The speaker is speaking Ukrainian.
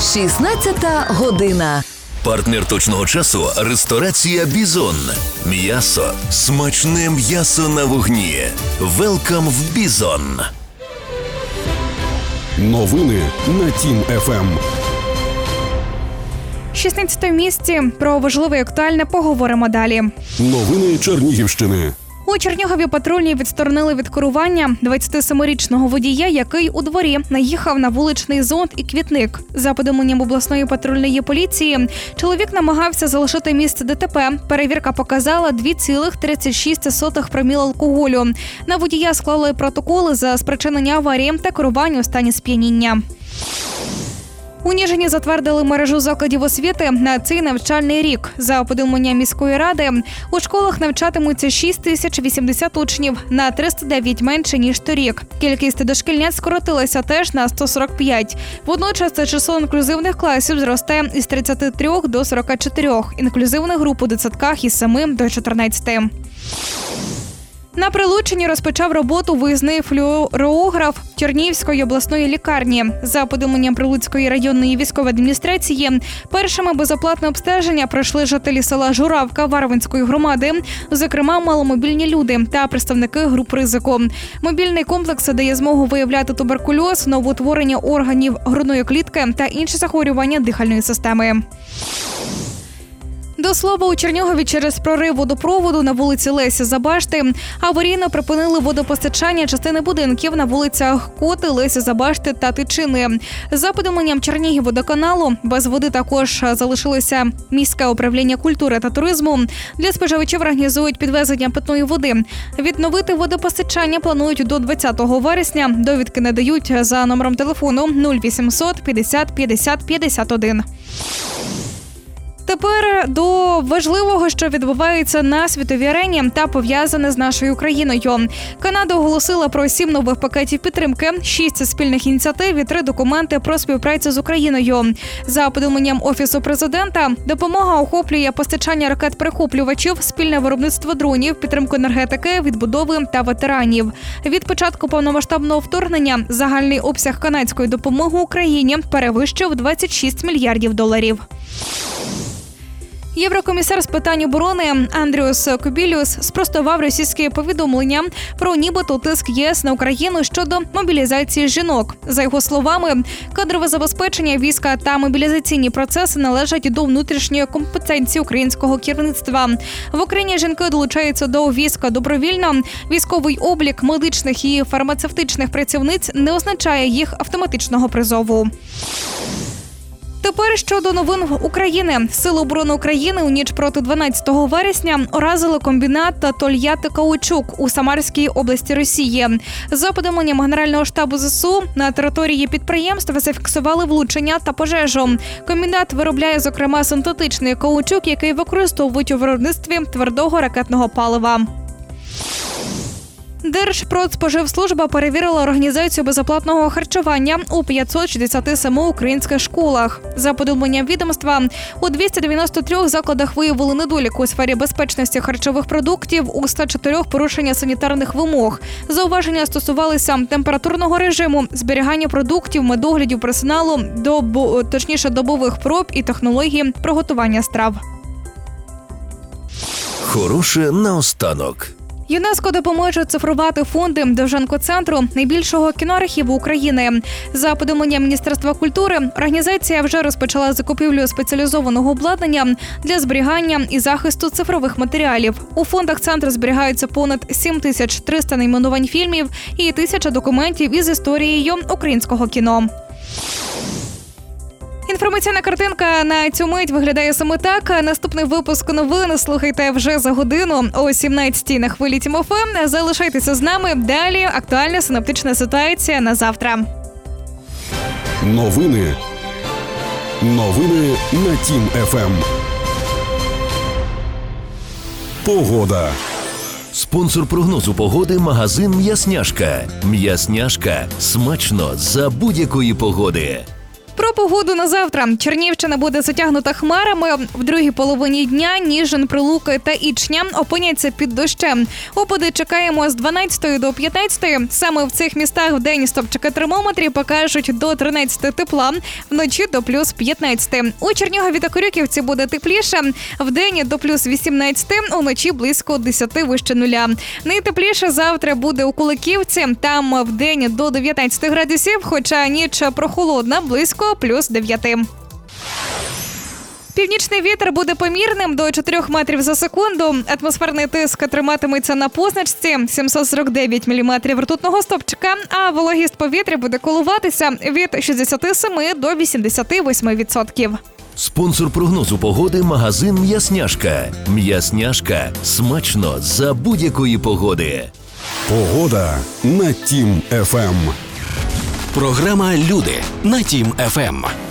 16 година. Партнер точного часу – ресторація «Бізон». М'ясо. Смачне м'ясо на вогні. Велкам в «Бізон». Новини на Тім ФМ. 16 місці. Про важливе і актуальне поговоримо далі. Новини Чернігівщини. У Чернігові патрульні відсторонили від керування 27-річного водія, який у дворі наїхав на вуличний зонт і квітник. За повідомленням обласної патрульної поліції, чоловік намагався залишити місце ДТП. Перевірка показала 2,36 проміл алкоголю. На водія склали протоколи за спричинення аварії та керування у стані сп'яніння. У Ніжині затвердили мережу закладів освіти на цей навчальний рік. За повідомленням міської ради, у школах навчатимуться 6080 учнів, на 309 менше, ніж торік. Кількість дошкільнят скоротилася теж на 145. Водночас число інклюзивних класів зросте із 33 до 44. Інклюзивних груп у дитсадках із 7 до 14. На Прилуччині розпочав роботу виїзний флюорограф Чернігівської обласної лікарні. За повідомленням Прилуцької районної військової адміністрації, першими безоплатне обстеження пройшли жителі села Журавка Варвинської громади, зокрема маломобільні люди та представники груп ризику. Мобільний комплекс дає змогу виявляти туберкульоз, новоутворення органів грудної клітки та інші захворювання дихальної системи. До слова, у Чернігові через прорив водопроводу на вулиці Лесі Забашти аварійно припинили водопостачання частини будинків на вулицях Коти, Лесі Забашти та Тичини. За повідомленням Чернігівводоканалу, без води також залишилося міське управління культури та туризму. Для споживачів організують підвезення питної води. Відновити водопостачання планують до 20 вересня. Довідки надають за номером телефону 0800 50 50 51. Тепер до важливого, що відбувається на світовій арені та пов'язане з нашою країною. Канада оголосила про 7 нових пакетів підтримки, 6 спільних ініціатив і 3 документи про співпрацю з Україною. За повідомленням Офісу президента, допомога охоплює постачання ракет-перехоплювачів, спільне виробництво дронів, підтримку енергетики, відбудови та ветеранів. Від початку повномасштабного вторгнення загальний обсяг канадської допомоги Україні перевищив $26 мільярдів. Єврокомісар з питань оборони Андріус Кубілюс спростував російські повідомлення про нібито тиск ЄС на Україну щодо мобілізації жінок. За його словами, кадрове забезпечення війська та мобілізаційні процеси належать до внутрішньої компетенції українського керівництва. В Україні жінки долучаються до війська добровільно. Військовий облік медичних і фармацевтичних працівниць не означає їх автоматичного призову. Тепер щодо новин України. Сили оборони України у ніч проти 12 вересня уразили комбінат Тольятти-Каучук у Самарській області Росії. За повідомленням Генерального штабу ЗСУ, на території підприємства зафіксували влучення та пожежу. Комбінат виробляє, зокрема, синтетичний каучук, який використовують у виробництві твердого ракетного палива. Держпродспоживслужба перевірила організацію безоплатного харчування у 567 українських школах. За повідомленням відомства, у 293 закладах виявили недолік у сфері безпечності харчових продуктів, у 104 порушення санітарних вимог. Зауваження стосувалися температурного режиму, зберігання продуктів, медоглядів персоналу, добових проб і технології приготування страв. Хороше наостанок. ЮНЕСКО допоможе цифрувати фонди Довженко-центру, найбільшого кіноархіву України. За повідомленням Міністерства культури, організація вже розпочала закупівлю спеціалізованого обладнання для зберігання і захисту цифрових матеріалів. У фондах центру зберігаються понад 7300 найменувань фільмів і 1000 документів із історією українського кіно. Інформаційна картинка на цю мить виглядає саме так. Наступний випуск новин слухайте вже за годину о 17-й на хвилі Тім ФМ. Залишайтеся з нами. Далі актуальна синоптична ситуація на завтра. Новини на Тім ФМ. Погода. Спонсор прогнозу погоди – магазин «М'ясняшка». «М'ясняшка» – смачно за будь-якої погоди. Про погоду на завтра. Чернігівщина буде затягнута хмарами. В другій половині дня Ніжин, Прилуки та Ічня опиняться під дощем. Опади чекаємо з 12 до 15. Саме в цих містах в день стопчики термометрів покажуть до 13 тепла, вночі до плюс 15. У Чернігові та Корюківці буде тепліше. В день до плюс 18, уночі близько 10 вище нуля. Найтепліше завтра буде у Куликівці. Там в день до 19 градусів, хоча ніч прохолодна, близько плюс 9. Північний вітер буде помірним до 4 метрів за секунду. Атмосферний тиск триматиметься на позначці 749 міліметрів ртутного стовпчика, а вологість повітря буде коливатися від 67 до 88%. Спонсор прогнозу погоди – магазин «М'ясняшка». «М'ясняшка» – смачно за будь-якої погоди. Погода на Тім ФМ. Програма «Люди» на Тім ФМ.